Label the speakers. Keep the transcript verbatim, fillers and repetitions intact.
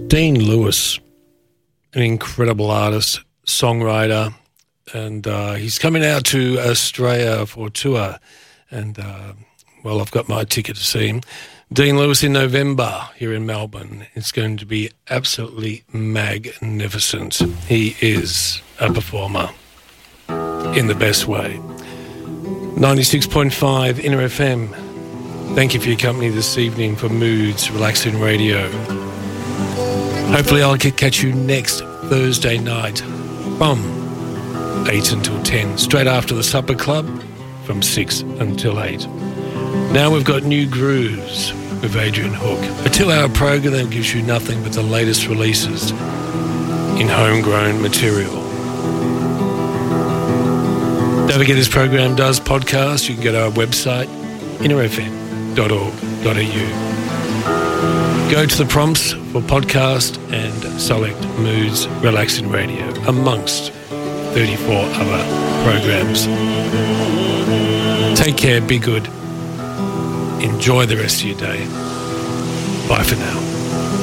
Speaker 1: Dean Lewis, an incredible artist, songwriter, and uh, he's coming out to Australia for a tour. And, uh, well, I've got my ticket to see him. Dean Lewis in November here in Melbourne. It's going to be absolutely magnificent. He is a performer in the best way. ninety-six point five Inner F M. Thank you for your company this evening for Moods Relaxing Radio. Hopefully I'll catch you next Thursday night from eight until ten, straight after the Supper Club from six until eight. Now we've got New Grooves with Adrian Hook. A two-hour program that gives you nothing but the latest releases in homegrown material. Don't forget this program does podcast. You can go to our website, inner f m dot org dot a u. Go to the prompts for podcast and select Moods Relaxing Radio amongst thirty-four other programs. Take care, be good. Enjoy the rest of your day. Bye for now.